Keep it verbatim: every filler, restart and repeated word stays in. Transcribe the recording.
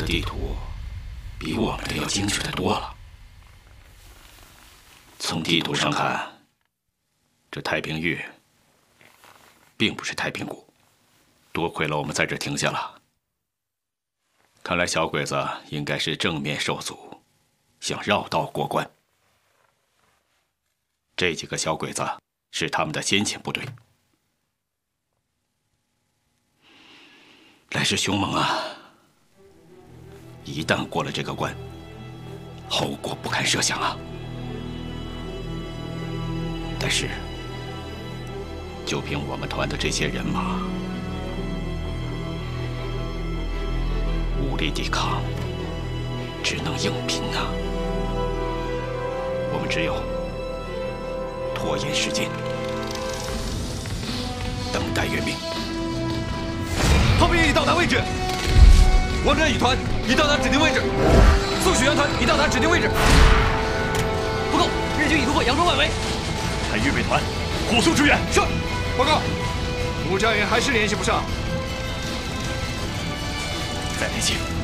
地图比我们的要精确的多了。从地图上看，这太平域并不是太平谷。多亏了我们在这停下了。看来小鬼子应该是正面受阻，想绕道过关。这几个小鬼子是他们的先遣部队，来势凶猛啊！一旦过了这个关，后果不堪设想啊！但是，就凭我们团的这些人马，无力抵抗，只能硬拼啊！我们只有拖延时间，等待援兵。 炮兵已到达位置，王占乙团已到达指定位置，宋许阳团已到达指定位置。不够，日军已突破扬州外围。 派预备团火速支援。 是，报告，吴家园还是联系不上。 再联系。